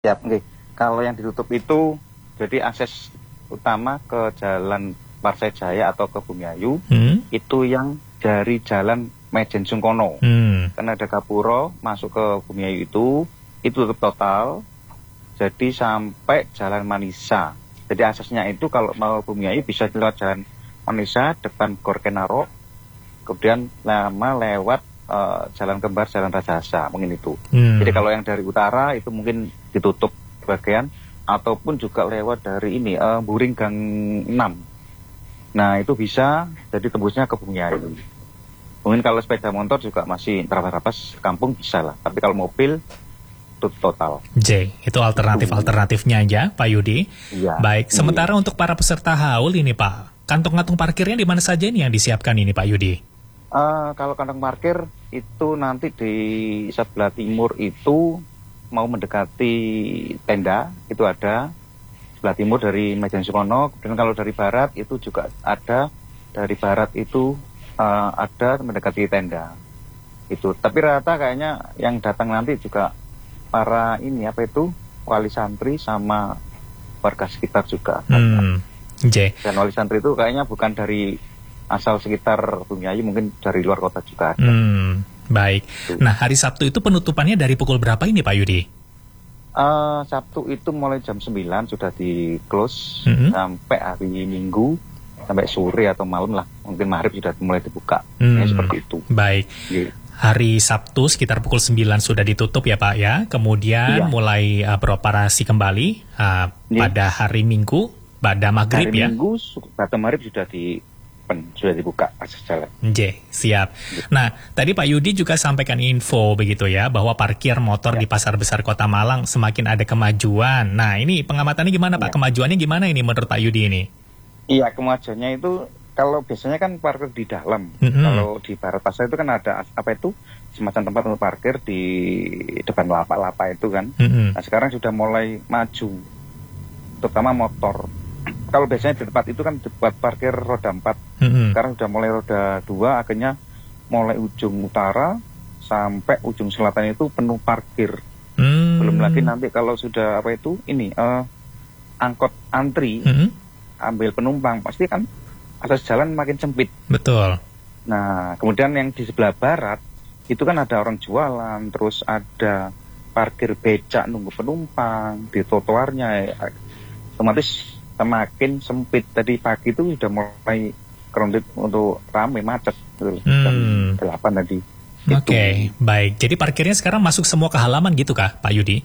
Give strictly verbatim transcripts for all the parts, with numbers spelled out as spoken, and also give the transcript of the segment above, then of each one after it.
Ya, oke. Kalau yang ditutup itu, jadi akses utama ke Jalan Parsai Jaya atau ke Bumiayu, Hmm? itu yang dari Jalan Mejen Sungkono. Hmm. Karena ada Gapuro, masuk ke Bumiayu itu, itu tutup total, jadi sampai Jalan Manisa. Jadi aksesnya itu kalau mau Bumiayu bisa lewat Jalan Manisa, depan Gor Kenaro, kemudian lama lewat uh, Jalan Kembar, Jalan Rajasa, mungkin itu. Hmm. Jadi kalau yang dari utara itu mungkin ditutup bagian, ataupun juga lewat dari ini, uh, Buring Gang enam. Nah itu bisa, jadi tembusnya ke Bumiayu. Mungkin kalau sepeda motor juga masih terabas-rabas kampung bisa lah, tapi kalau mobil tutup total. J, itu alternatif-alternatifnya aja, Pak Yudi. Iya. Baik, sementara Iya. untuk para peserta haul ini, Pak, kantong-kantong parkirnya di mana saja ini yang disiapkan ini, Pak Yudi? Uh, kalau kantong parkir itu nanti di sebelah timur itu mau mendekati tenda, itu ada sebelah timur dari Mejen Sungkono. Dan kalau dari barat itu juga ada, dari barat itu uh, ada mendekati tenda. Itu. Tapi rata kayaknya yang datang nanti juga para ini apa itu wali santri sama warga sekitar juga. Hmm. J. Dan wali santri itu kayaknya bukan dari asal sekitar Bumiayu, mungkin dari luar kota juga ada. Hmm. Baik. Nah, hari Sabtu itu penutupannya dari pukul berapa ini, Pak Yudi? Uh, Sabtu itu mulai jam sembilan sudah di close, mm-hmm. sampai hari Minggu sampai sore atau malam lah, mungkin maghrib sudah mulai dibuka. Hmm. Ya, seperti itu. Baik. Yeah. Hari Sabtu sekitar pukul sembilan sudah ditutup ya Pak ya. Kemudian iya. mulai uh, beroperasi kembali uh, iya. pada hari Minggu pada maghrib hari ya. Hari Minggu pada maghrib sudah di sudah dibuka akses jalan. J, siap. Nah, tadi Pak Yudi juga sampaikan info begitu ya, bahwa parkir motor ya. Di Pasar Besar Kota Malang semakin ada kemajuan. Nah, ini pengamatannya gimana Pak? Ya. Kemajuannya gimana ini menurut Pak Yudi ini? Iya, kemajuannya itu kalau biasanya kan parkir di dalam. Mm-hmm. Kalau di barat pasar itu kan ada apa itu semacam tempat untuk parkir di depan lapak-lapak itu kan. Mm-hmm. Nah, sekarang sudah mulai maju, terutama motor. Kalau biasanya di tempat itu kan buat parkir roda empat. Mm-hmm. Sekarang sudah mulai roda dua, akhirnya mulai ujung utara sampai ujung selatan itu penuh parkir. Mm-hmm. Belum lagi nanti kalau sudah apa itu ini uh, angkot antri, mm-hmm. ambil penumpang, pasti kan akses jalan makin sempit. Betul. Nah, kemudian yang di sebelah barat itu kan ada orang jualan, terus ada parkir becak nunggu penumpang di trotoarnya, otomatis semakin sempit. Tadi pagi itu sudah mulai crowded untuk ramai macet gitu. Hmm. Jam delapan tadi. Oke, okay, baik. Jadi parkirnya sekarang masuk semua ke halaman gitu kah, Pak Yudi?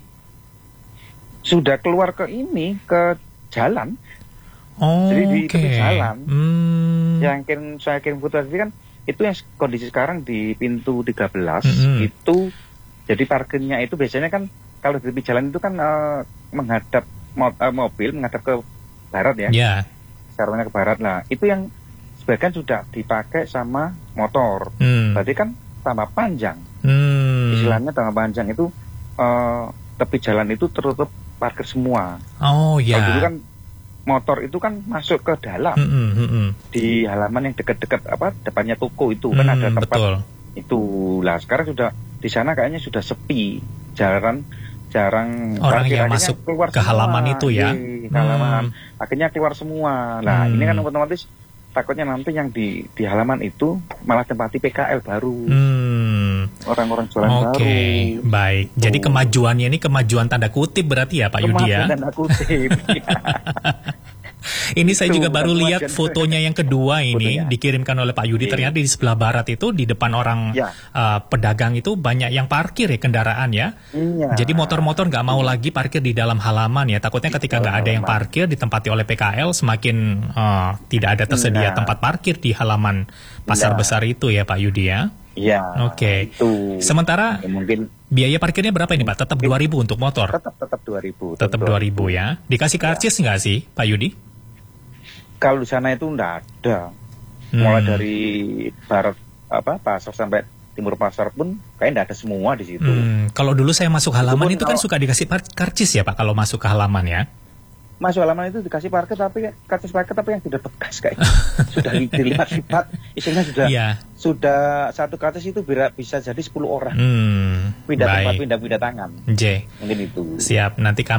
Sudah keluar ke ini, ke jalan. Oh, jadi di okay. tepi jalan. Hmm. Yang kan saya kirim foto tadi kan itu yang kondisi sekarang di pintu tiga belas mm-hmm. itu jadi parkirnya itu biasanya kan kalau di tepi jalan itu kan uh, menghadap mo- uh, mobil menghadap ke barat ya. Yeah. Sekarangnya ke barat lah. Itu yang sebagian sudah dipakai sama motor. Hmm. Berarti kan tambah panjang. Hmm. Istilahnya tambah panjang itu uh, tepi jalan itu tertutup parkir semua. Oh ya. Yeah. Kalau dulu kan motor itu kan masuk ke dalam. Mm-mm, mm-mm. Di halaman yang dekat-dekat apa depannya toko itu mm, kan ada tempat. Betul. Itu lah sekarang sudah di sana kayaknya sudah sepi. Jarang jarang orang yang masuk keluar ke semua. halaman itu ya. Di halaman. Hmm. Akhirnya keluar semua. Nah, hmm. ini kan otomatis takutnya nanti yang di di halaman itu malah tempati P K L baru. Hmm. Orang-orang jualan okay. baru. Oke, baik. Tuh. Jadi kemajuannya ini kemajuan tanda kutip berarti ya Pak Yudi ya? Kemajuan tanda kutip. Ini saya juga baru lihat fotonya yang kedua ini fotonya. Dikirimkan oleh Pak Yudi. Ternyata di sebelah barat itu di depan orang ya. uh, pedagang itu banyak yang parkir ya kendaraan ya. Ya. Jadi motor-motor nggak mau lagi parkir di dalam halaman ya. Takutnya ketika nggak ada yang parkir ditempati oleh P K L semakin uh, tidak ada tersedia nah. tempat parkir di halaman pasar nah. besar itu ya Pak Yudi ya. Iya. Oke. Okay. Sementara ya, mungkin biaya parkirnya berapa ini Pak? Tetap dua ribu untuk motor? Tetap tetap dua ribu. Tetap dua ribu ya. Dikasih karcis nggak ya. sih Pak Yudi? Kalau di sana itu enggak ada. Hmm. Mulai dari barat apa pasar sampai timur pasar pun kayak enggak ada semua di situ. Hmm. Kalau dulu saya masuk halaman itu, itu kan kalau, suka dikasih karcis ya Pak kalau masuk ke halaman ya? masuk halaman itu dikasih parkir tapi karcis parkir tapi yang sudah bekas kayak sudah dilipat-lipat isinya sudah Iya. sudah satu karcis itu bisa, bisa jadi sepuluh orang Hmm, pindah tempat baik. pindah pindah tangan J. mungkin itu. Siap, nanti kami